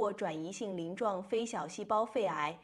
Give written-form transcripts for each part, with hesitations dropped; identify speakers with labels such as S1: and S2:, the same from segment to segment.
S1: 或转移性鳞状非小细胞肺癌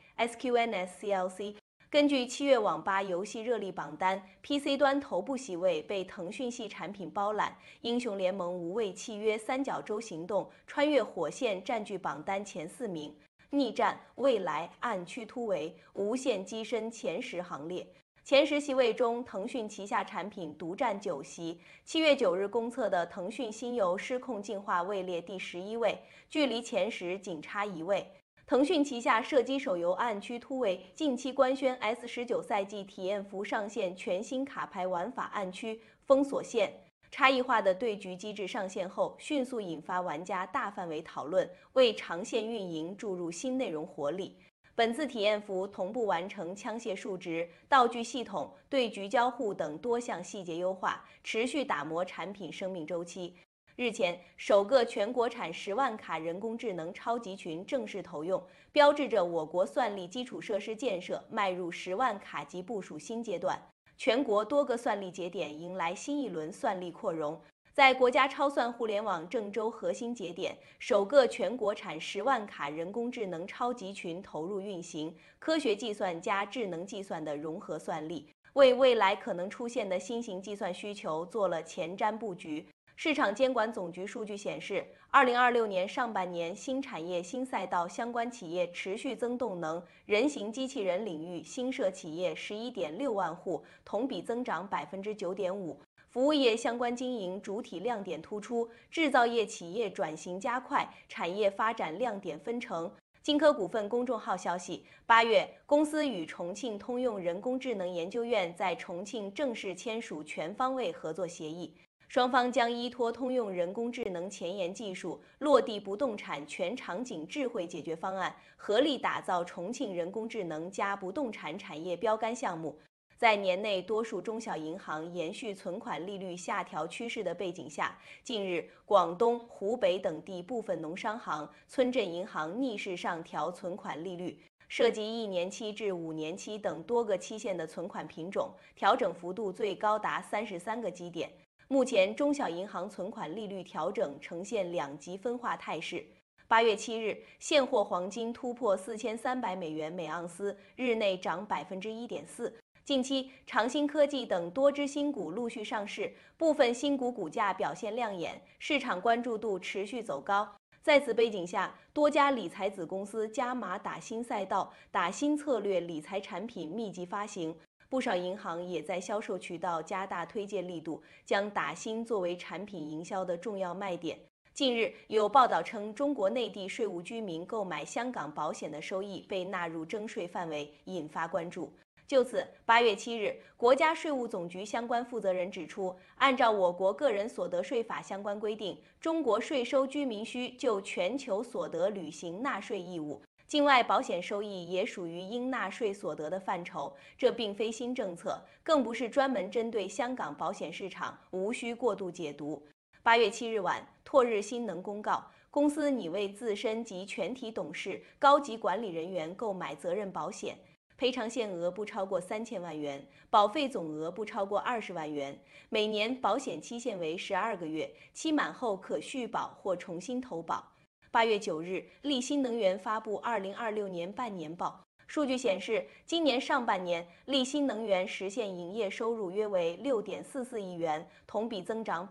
S1: （SQNSCLC）。根据7月网吧游戏热力榜单 ，PC 端头部席位被腾讯系产品包揽，英雄联盟无畏契约、三角洲行动、穿越火线占据榜单前4名。逆战、未来、暗区突围、无限跻身前10行列。前10席位中，腾讯旗下产品独占9席。7月9日公测的腾讯新游《失控进化》位列第11位，距离前10仅差1位。腾讯旗下射击手游《暗区突围》近期官宣 S19赛季体验服上线全新卡牌玩法暗区封锁线。差异化的对局机制上线后，迅速引发玩家大范围讨论，为长线运营注入新内容活力。本次体验服同步完成枪械数值、道具系统、对局交互等多项细节优化，持续打磨产品生命周期。日前，首个全国产10万卡人工智能超级群正式投用，标志着我国算力基础设施建设迈入10万卡级部署新阶段。全国多个算力节点迎来新一轮算力扩容。在国家超算互联网郑州核心节点，首个全国产10万卡人工智能超级群投入运行，科学计算加智能计算的融合算力，为未来可能出现的新型计算需求做了前瞻布局。市场监管总局数据显示，2026年上半年新产业新赛道相关企业持续增动能，人形机器人领域新设企业11.6万户，同比增长9.5%。服务业相关经营主体亮点突出，制造业企业转型加快，产业发展亮点纷呈。金科股份公众号消息，8月，公司与重庆通用人工智能研究院在重庆正式签署全方位合作协议。双方将依托通用人工智能前沿技术，落地不动产全场景智慧解决方案，合力打造重庆人工智能加不动产产业标杆项目。在年内多数中小银行延续存款利率下调趋势的背景下，近日广东、湖北等地部分农商行、村镇银行逆势上调存款利率，涉及1年期至5年期等多个期限的存款品种，调整幅度最高达33个基点。目前，中小银行存款利率调整呈现2极分化态势。8月7日，现货黄金突破4300美元每盎司，日内涨1.4%。近期，长兴科技等多只新股陆续上市，部分新股股价表现亮眼，市场关注度持续走高。在此背景下，多家理财子公司加码打新赛道、打新策略理财产品密集发行，不少银行也在销售渠道加大推荐力度，将打新作为产品营销的重要卖点。近日有报道称，中国内地税务居民购买香港保险的收益被纳入征税范围，引发关注。就此，8月7日，国家税务总局相关负责人指出，按照我国个人所得税法相关规定，中国税收居民需就全球所得履行纳税义务，境外保险收益也属于应纳税所得的范畴。这并非新政策，更不是专门针对香港保险市场，无需过度解读。8月7日晚，拓日新能公告，公司拟为自身及全体董事、高级管理人员购买责任保险。赔偿限额不超过3000万元，保费总额不超过20万元，每年保险期限为12个月，期满后可续保或重新投保。8月9日，力新能源发布2026年半年报。数据显示，今年上半年，力新能源实现营业收入约为6.44亿元，同比增长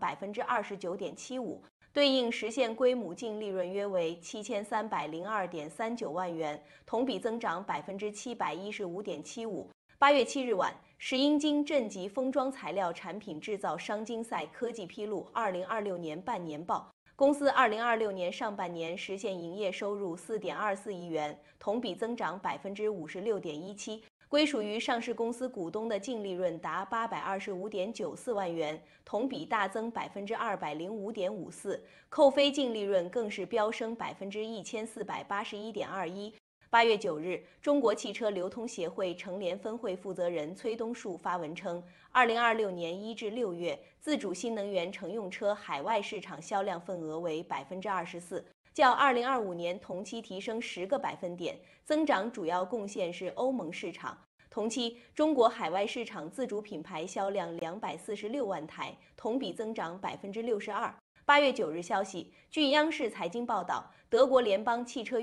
S1: 29.75%。对应实现归母净利润约为7302.39万元，同比增长715.75%。8月7日晚，石英金正极封装材料产品制造商金赛科技披露2026年半年报。公司2026年上半年实现营业收入4.24亿元，同比增长56.17%。归属于上市公司股东的净利润达825.94万元，同比大增205.54%，扣非净利润更是飙升1481.21%。8月9日，中国汽车流通协会成联分会负责人崔东树发文称，2026年1至6月，自主新能源乘用车海外市场销量份额为24%。较2025年同期提升10个百分点，增长主要贡献是欧盟市场。同期，中国海外市场自主品牌销量246万台，同比增长62%。8月9日消息，据央视财经报道，德国联邦汽车